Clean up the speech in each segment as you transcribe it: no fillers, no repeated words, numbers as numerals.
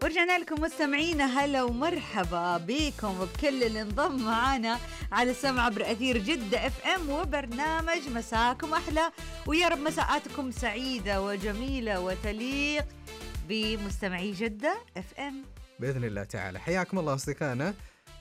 ورجعنا لكم مستمعينا، هلا ومرحبا بكم وبكل اللي انضم معانا على السمع عبر أثير جدة اف ام وبرنامج مساكم أحلى، ويا رب مساءاتكم سعيدة وجميلة وتليق بمستمعي جدة اف ام بإذن الله تعالى. حياكم الله أصدقائنا.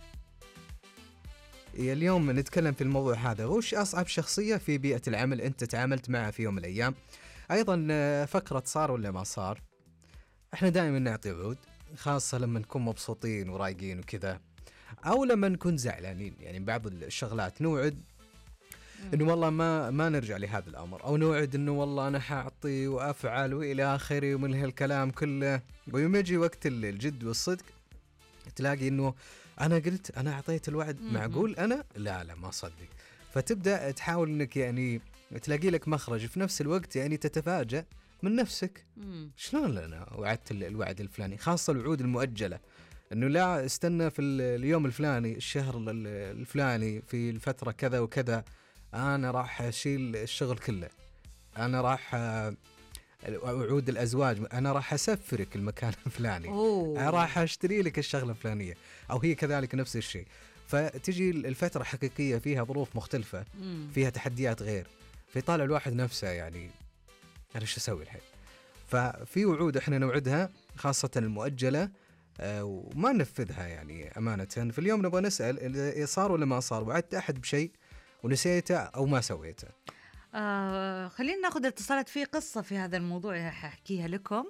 اليوم نتكلم في الموضوع هذا، وش أصعب شخصية في بيئة العمل أنت تعاملت معها في يوم من الأيام؟ أيضا فقرة صار ولا ما صار. احنا دائما نعطي وعود، خاصة لما نكون مبسوطين ورايقين وكذا، أو لما نكون زعلانين. يعني بعض الشغلات نوعد إنه والله ما نرجع لهذا الأمر، أو نوعد إنه والله أنا حأعطي وأفعل وإلى آخره ومن هالكلام كله، ويوم يجي وقت الجد والصدق تلاقي إنه أنا قلت، أنا أعطيت الوعد، معقول أنا؟ لا ما صدق. فتبدأ تحاول إنك يعني تلاقي لك مخرج، في نفس الوقت يعني تتفاجأ من نفسك. شلون أنا وعدت الوعد الفلاني، خاصة الوعود المؤجلة، إنه لا استنى في اليوم الفلاني، الشهر الفلاني، في الفترة كذا وكذا أنا راح أشيل الشغل كله، أنا راح وعود الأزواج، أنا راح أسفرك المكان الفلاني، أنا راح أشتري لك الشغلة الفلانية، أو هي كذلك نفس الشيء. فتجي الفترة حقيقية فيها ظروف مختلفة، فيها تحديات غير، فيطالع الواحد نفسه يعني أنا إيش أسوي الحين. ففي وعود إحنا نوعدها خاصة المؤجلة وما ننفذها يعني أمانة. في اليوم نبغى نسأل صار ولا ما صار، وعدت أحد بشيء ونسيته أو ما سويته. خلينا ناخذ اتصالات. في قصة في هذا الموضوع هحكيها لكم،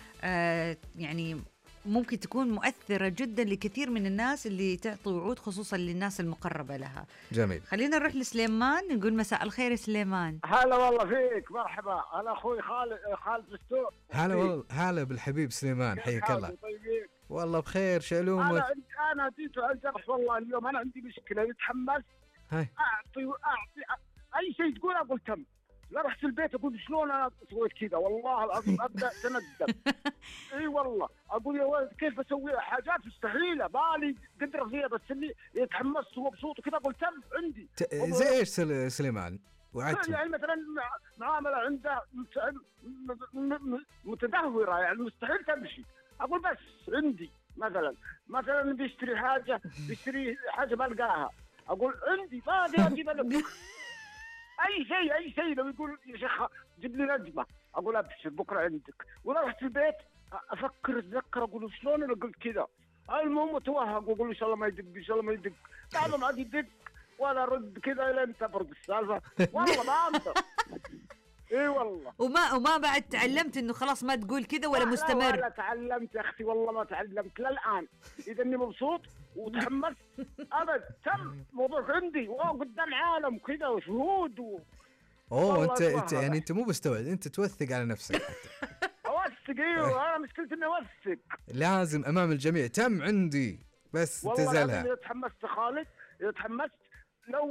يعني ممكن تكون مؤثرة جدا لكثير من الناس اللي تعطي وعود، خصوصا للناس المقربة لها. جميل. خلينا نروح لسليمان، نقول مساء الخير سليمان. هلا والله فيك، مرحبا. أنا أخوي خالد فستو. هلا والله، هلا بالحبيب سليمان، حياك الله. والله بخير، شالومك. أنا جيت أنجرح والله اليوم. أنا عندي مشكلة، يتحمس أعطي أي شيء تقول أقول تم. لا رحت البيت أقول شلون أنا سويت كذا، والله العظيم أبدأ تندم. إي والله أقول يا ولد كيف أسوي حاجات مستحيلة، بالي قدرة فيها، بس اللي يتحمس ومبسوط وكذا أقول تم عندي. زي إيش سليمان وعدتم؟ يعني مثلا معاملة عنده متدهورة، يعني مستحيل تمشي، أقول بس عندي. مثلا بيشتري حاجة بلقاها، أقول عندي ما أدري أجيب لك. أي شيء لو يقول يا شيخ جيب لي نجمة، أقول أبشر بكرة عندك. ولا رحت البيت أتذكر أقول شلون أنا قلت كذا. المهم أتوهق وأقول إن شاء الله ما يدق. بعد ما عاد يدق ولا رد كذا إلى أنت برد السالفة. والله ما أقدر. إيه والله. وما بعد تعلمت إنه خلاص ما تقول كذا ولا مستمر؟ لا تعلمت يا أختي، والله ما تعلمت للآن. إذا إني مبسوط وتحمست أبد تم موضوع عندي وقدام عالم كذا وشهود أنت يعني أنت مو مستوعب، أنت توثق على نفسك. أوثق. أيوه أنا مشكلتي إني أوثق. لازم أمام الجميع تم عندي، بس تزلها. والله إذا تحمست خالد، إذا تحمست